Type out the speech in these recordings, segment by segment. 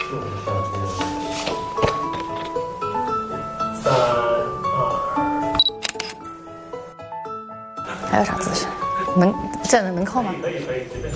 3、2。 还有啥姿势？这能靠吗？ 可以，随便。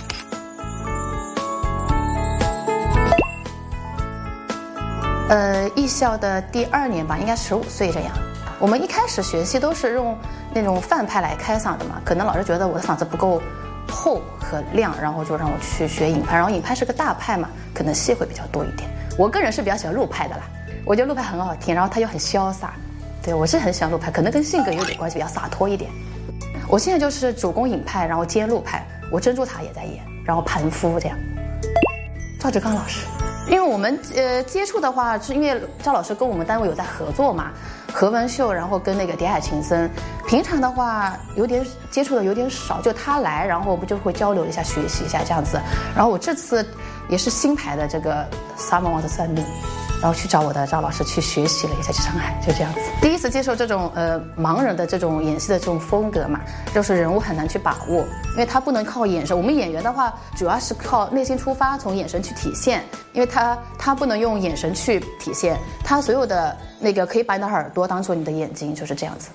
艺校的第2年吧，应该15岁这样。我们一开始学习都是用那种范派来开嗓的嘛，可能老师觉得我的嗓子不够厚和亮，然后就让我去学尹派，然后尹派是个大派嘛，可能戏会比较多一点。我个人是比较喜欢陆派的啦，我觉得陆派很好听，然后他又很潇洒，对我是很喜欢陆派，可能跟性格有点关系，比较洒脱一点。我现在就是主攻尹派，然后兼陆派，我珍珠塔也在演，然后盘夫这样。赵志刚老师。因为我们接触的话，是因为赵老师跟我们单位有在合作嘛，何文秀，然后跟那个蝶海情僧，平常的话有点接触的有点少，就他来，然后我们就会交流一下、学习一下这样子。然后我这次也是新排的这个撒蒙王的算命，然后去找我的赵老师去学习了一下，去上海就这样子。第一次接受这种盲人的这种演戏的这种风格嘛，就是人物很难去把握，因为他不能靠眼神。我们演员的话，主要是靠内心出发，从眼神去体现，因为他不能用眼神去体现，他所有的那个可以把你的耳朵当做你的眼睛，就是这样子。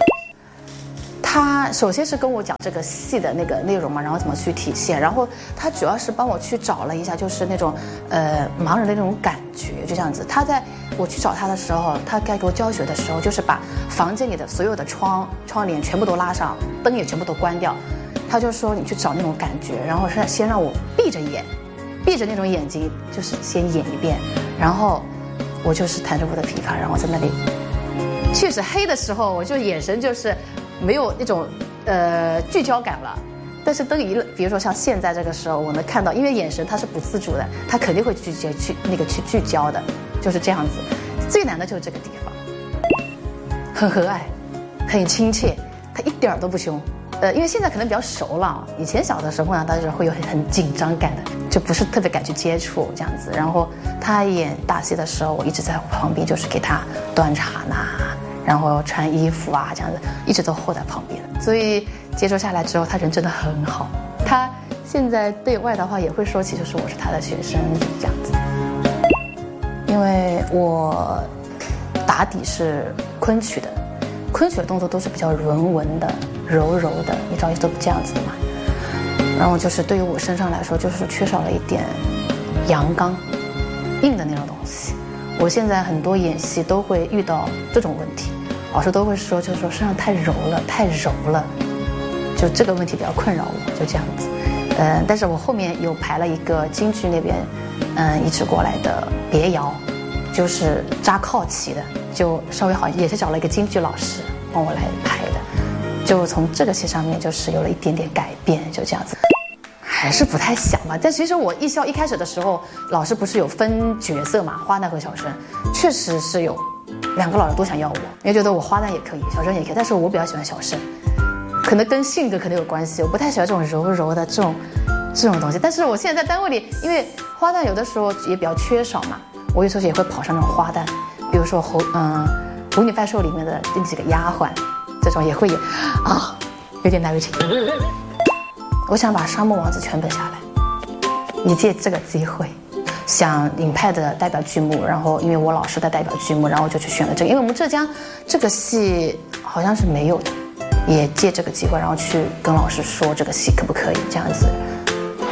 他首先是跟我讲这个戏的那个内容嘛，然后怎么去体现，然后他主要是帮我去找了一下，就是那种盲人的那种感觉，就这样子。他在我去找他的时候，他该给我教学的时候，就是把房间里的所有的窗帘全部都拉上，灯也全部都关掉。他就说你去找那种感觉，然后是先让我闭着眼，闭着那种眼睛，就是先演一遍，然后我就是弹着我的琵琶，然后在那里。确实黑的时候，我就眼神就是没有那种聚焦感了，但是灯一，比如说像现在这个时候，我能看到，因为眼神它是不自主的，它肯定会去聚焦的，就是这样子。最难的就是这个地方，很和蔼，很亲切，他一点都不凶。因为现在可能比较熟了，以前小的时候呢，他就是会有很紧张感的，就不是特别敢去接触这样子。然后他演大戏的时候，我一直在旁边，就是给他端茶呐，然后穿衣服啊，这样子，一直都候在旁边。所以接触下来之后，他人真的很好。他现在对外的话也会说起，就是我是他的学生这样子。因为我打底是昆曲的，昆曲的动作都是比较文文的、柔柔的，你知道都这样子的嘛。然后就是对于我身上来说，就是缺少了一点阳刚、硬的那种东西。我现在很多演戏都会遇到这种问题，老师都会说，就是说身上太柔了，太柔了，就这个问题比较困扰我，就这样子。但是我后面有排了一个京剧那边，移植过来的别窑，就是扎靠旗的，就稍微好，也是找了一个京剧老师帮我来排的，就从这个戏上面就是有了一点点改变，就这样子。还是不太想吧，但其实我艺校一开始的时候，老师不是有分角色嘛，花旦和小生，确实是有2个老师都想要我，因为觉得我花旦也可以，小生也可以，但是我比较喜欢小生，可能跟性格可能有关系，我不太喜欢这种柔柔的这种东西。但是我现在在单位里，因为花旦有的时候也比较缺少嘛，我有时候也会跑上那种花旦，比如说《狐女拜寿》里面的那几个丫鬟，这种也会演啊，有点难为情。我想把《沙漠王子》全本下来，也借这个机会，想尹派的代表剧目，然后因为我老师的代表剧目，然后就去选了这个，因为我们浙江这个戏好像是没有的，也借这个机会，然后去跟老师说这个戏可不可以这样子，